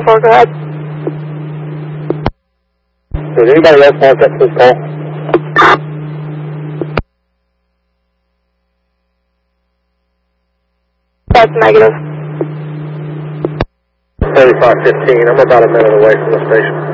4, go ahead. Does anybody else want that, please call? That's negative. 3515, I'm about a minute away from the station.